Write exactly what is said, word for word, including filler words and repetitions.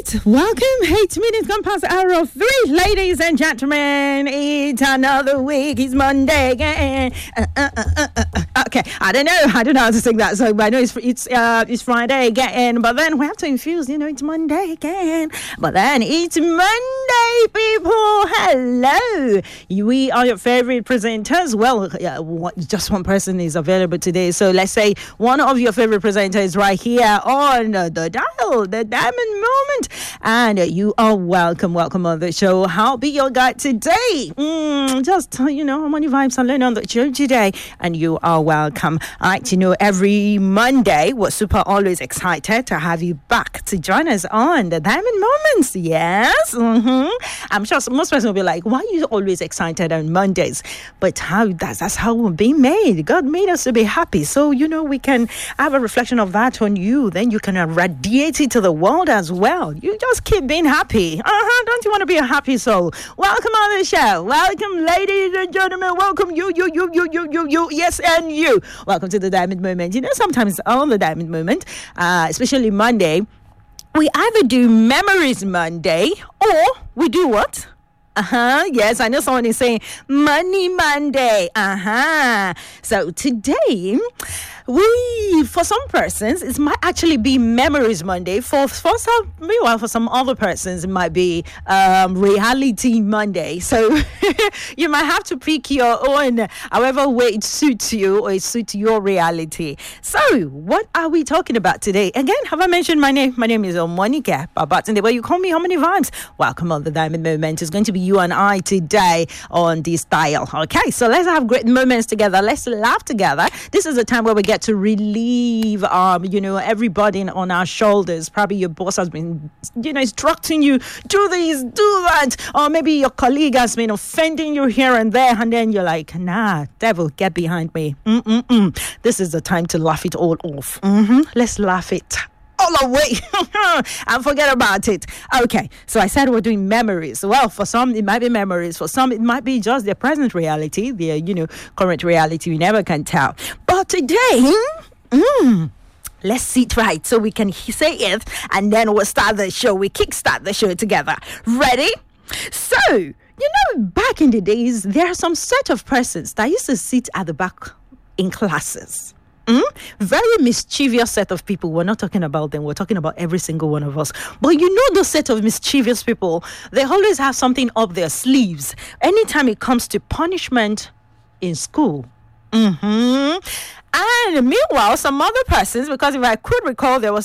right, welcome. Eight minutes gone past the hour of three, ladies and gentlemen. It's another week. It's Monday again. Uh, uh, uh, uh, uh. Okay, I don't know. I don't know how to sing that song, but I know it's it's uh it's Friday again. But then we have to infuse. You know, it's Monday again. But then it's Monday, people. Hello. We are your favorite presenters. Well, uh, what, just one person is available today. So let's say one of your favorite presenters right here on the dial, the Diamond Moment, and you are welcome, welcome on the show. I'll be your guide today. Mm, just you know, how many vibes I learned on the show today, and you are welcome. All right, you know, every Monday we're super always excited to have you back to join us on the Diamond Moments. Yes, mm-hmm. I'm sure most person will be like, "Why are you always excited on Mondays?" But how that's that's how we're being made. God made us to be happy, so you know we can have a reflection of that on you. Then you can radiate it to the world as well. You just keep being happy. Uh-huh. Don't you want to be a happy soul? Welcome on the show. Welcome, ladies and gentlemen. Welcome you, you, you, you, you, you, you. Yes, and you. Welcome to the Diamond Moment. You know, sometimes on the Diamond Moment, uh, especially Monday, we either do Memories Monday or we do what? Uh-huh. Yes, I know someone is saying Money Monday. Uh-huh. So today, we, for some persons, it might actually be Memories Monday. For, for some, meanwhile, for some other persons, it might be um, Reality Monday. So you might have to pick your own, however way it suits you or it suits your reality. So what are we talking about today? Again, have I mentioned my name? My name is Monica Babatunde. Well, you call me how many vibes? Welcome on the Diamond Moment. It's going to be you and I today on this dial. Okay, so let's have great moments together. Let's laugh together. This is a time where we get to relieve, um, you know, everybody on our shoulders. Probably your boss has been, you know, instructing you, do this, do that. Or maybe your colleague has been offending you here and there. And then you're like, nah, devil, get behind me. Mm-mm-mm. This is the time to laugh it all off. Mm-hmm. Let's laugh it all away and forget about it. Okay, so I said we're doing memories. Well, for some it might be memories, for some it might be just their present reality, their, you know, current reality. We never can tell. But today, mm, let's sit right so we can say it, and then we'll start the show. We kickstart the show together. Ready? So, you know, back in the days, there are some set of persons that used to sit at the back in classes. Mm? Very mischievous set of people. We're not talking about them. We're talking about every single one of us. But you know those set of mischievous people, they always have something up their sleeves. Anytime it comes to punishment in school. Mm-hmm. And meanwhile, some other persons, because if I could recall, there was